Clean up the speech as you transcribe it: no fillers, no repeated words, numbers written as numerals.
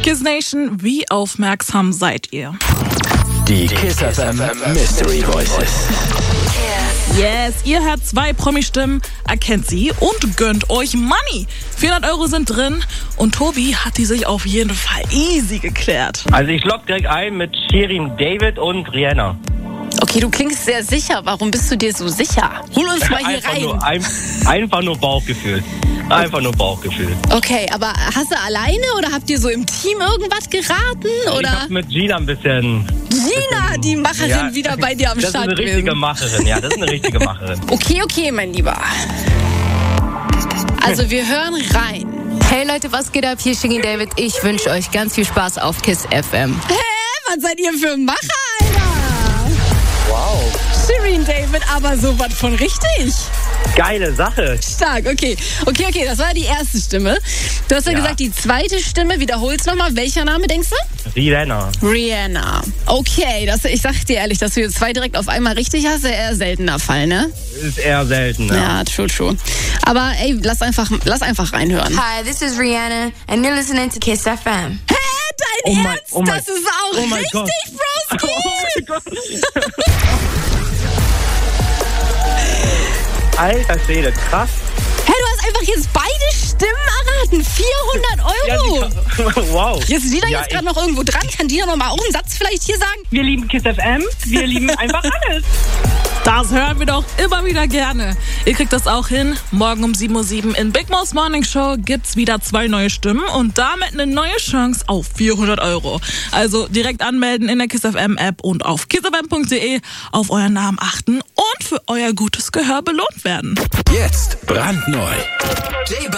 Kiss Nation, wie aufmerksam seid ihr? Die Kiss FM Mystery Voices. Yes, ihr hört 2 Promi-Stimmen, erkennt sie und gönnt euch Money. 400 € sind drin und Tobi hat die sich auf jeden Fall easy geklärt. Also ich logge direkt ein mit Shirin David und Rihanna. Okay, du klingst sehr sicher. Warum bist du dir so sicher? Hol uns mal hier rein. Einfach nur Bauchgefühl. Einfach nur Bauchgefühl. Okay, aber hast du alleine oder habt ihr so im Team irgendwas geraten? Oder? Ich hab mit Gina ein bisschen... Gina, die Macherin, wieder bei dir am Start. Das ist eine richtige Macherin, ja, das ist eine richtige Macherin. Okay, mein Lieber. Also wir hören rein. Hey Leute, was geht ab? Hier ist Shirin David. Ich wünsche euch ganz viel Spaß auf Kiss FM. Hä? Was seid ihr für Macher, Alter? Wow. Shirin David, aber sowas von richtig. Geile Sache. Stark, okay, das war die erste Stimme. Du hast ja gesagt, die zweite Stimme, wiederhol's nochmal. Welcher Name, denkst du? Rihanna. Okay, ich sag dir ehrlich, dass du jetzt 2 direkt auf einmal richtig hast, ist eher seltener Fall, ne? Ist eher selten, ne? Ja, true. Aber ey, lass einfach reinhören. Hi, this is Rihanna and you're listening to Kiss FM. Hä, dein Ernst? Das ist auch richtig, Broski! Oh mein Gott. Alter Schwede, krass. Hä, du hast einfach jetzt beide Stimmen erraten. 400 €. Ja, wow. Jetzt ist Dina jetzt gerade noch irgendwo dran. Kann Dina noch mal auch einen Satz vielleicht hier sagen? Wir lieben Kiss FM. Wir lieben einfach alles. Das hören wir doch immer wieder gerne. Ihr kriegt das auch hin. Morgen um 7:07 Uhr in Big Mo's Morning Show gibt's wieder 2 neue Stimmen und damit eine neue Chance auf 400 €. Also direkt anmelden in der Kiss FM App und auf kissfm.de auf euren Namen achten und für euer gutes Gehör belohnt werden. Jetzt brandneu.